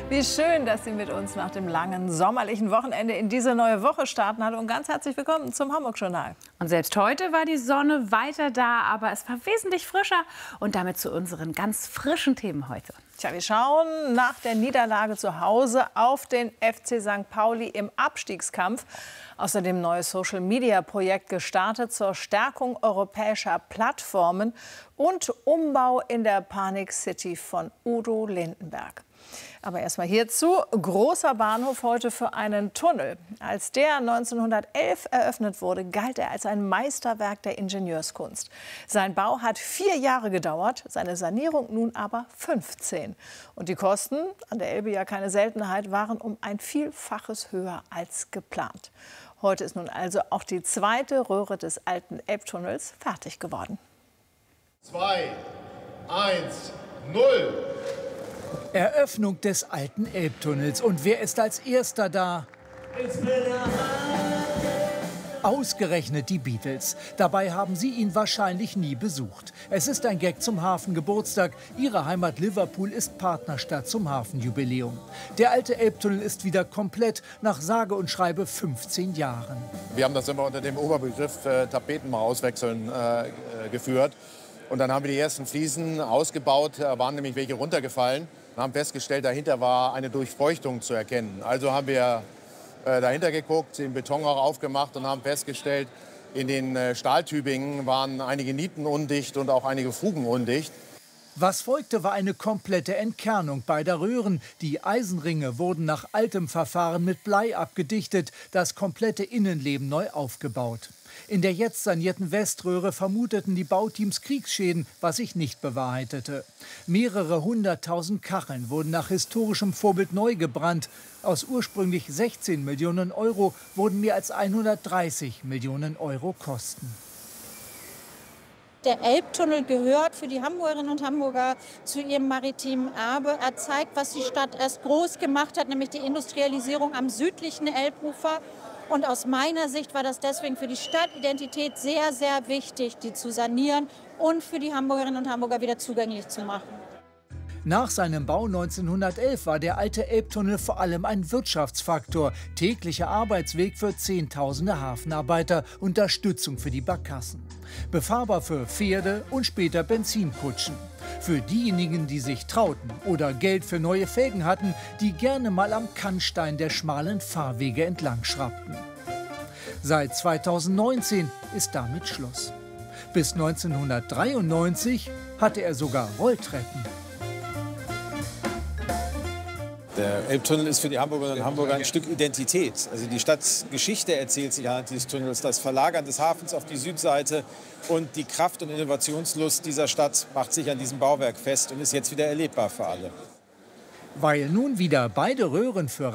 Wie schön, dass Sie mit uns nach dem langen sommerlichen Wochenende in diese neue Woche starten. Hallo und ganz herzlich willkommen zum Hamburg-Journal. Und selbst heute war die Sonne weiter da, aber es war wesentlich frischer. Und damit zu unseren ganz frischen Themen heute. Tja, wir schauen nach der Niederlage zu Hause auf den FC St. Pauli im Abstiegskampf. Außerdem neues Social-Media-Projekt gestartet zur Stärkung europäischer Plattformen und Umbau in der Panik City von Udo Lindenberg. Aber erstmal hierzu. Großer Bahnhof heute für einen Tunnel. Als der 1911 eröffnet wurde, galt er als ein Meisterwerk der Ingenieurskunst. Sein Bau hat 4 Jahre gedauert, seine Sanierung nun aber 15. Und die Kosten, an der Elbe ja keine Seltenheit, waren um ein Vielfaches höher als geplant. Heute ist nun also auch die zweite Röhre des alten Elbtunnels fertig geworden. 2, 1, 0. Eröffnung des alten Elbtunnels. Und wer ist als Erster da? Ausgerechnet die Beatles. Dabei haben sie ihn wahrscheinlich nie besucht. Es ist ein Gag zum Hafengeburtstag. Ihre Heimat Liverpool ist Partnerstadt zum Hafenjubiläum. Der alte Elbtunnel ist wieder komplett, nach sage und schreibe 15 Jahren. Wir haben das immer unter dem Oberbegriff Tapeten mal auswechseln geführt. Und dann haben wir die ersten Fliesen ausgebaut, da waren nämlich welche runtergefallen. Und haben festgestellt, dahinter war eine Durchfeuchtung zu erkennen. Also haben wir dahinter geguckt, den Beton auch aufgemacht und haben festgestellt, in den Stahltübingen waren einige Nieten undicht und auch einige Fugen undicht. Was folgte, war eine komplette Entkernung beider Röhren. Die Eisenringe wurden nach altem Verfahren mit Blei abgedichtet, das komplette Innenleben neu aufgebaut. In der jetzt sanierten Weströhre vermuteten die Bauteams Kriegsschäden, was sich nicht bewahrheitete. Mehrere 100.000 Kacheln wurden nach historischem Vorbild neu gebrannt. Aus ursprünglich 16 Millionen Euro wurden mehr als 130 Millionen Euro Kosten. Der Elbtunnel gehört für die Hamburgerinnen und Hamburger zu ihrem maritimen Erbe. Er zeigt, was die Stadt erst groß gemacht hat, nämlich die Industrialisierung am südlichen Elbufer. Und aus meiner Sicht war das deswegen für die Stadtidentität sehr, sehr wichtig, die zu sanieren und für die Hamburgerinnen und Hamburger wieder zugänglich zu machen. Nach seinem Bau 1911 war der alte Elbtunnel vor allem ein Wirtschaftsfaktor, täglicher Arbeitsweg für Zehntausende Hafenarbeiter, Unterstützung für die Barkassen. Befahrbar für Pferde und später Benzinkutschen. Für diejenigen, die sich trauten oder Geld für neue Felgen hatten, die gerne mal am Kannstein der schmalen Fahrwege entlang schraubten. Seit 2019 ist damit Schluss. Bis 1993 hatte er sogar Rolltreppen. Der Elbtunnel ist für die Hamburgerinnen und Hamburger ein Stück Identität. Also die Stadtgeschichte erzählt sich anhand dieses Tunnels. Das Verlagern des Hafens auf die Südseite und die Kraft und Innovationslust dieser Stadt macht sich an diesem Bauwerk fest und ist jetzt wieder erlebbar für alle. Weil nun wieder beide Röhren für